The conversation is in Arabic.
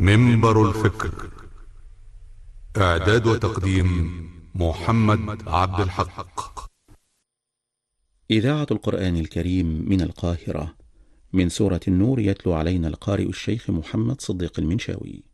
منبر الفكر. إعداد وتقديم محمد عبد الحق. إذاعة القرآن الكريم من القاهرة، من سورة النور، يتلو علينا القارئ الشيخ محمد صديق المنشاوي.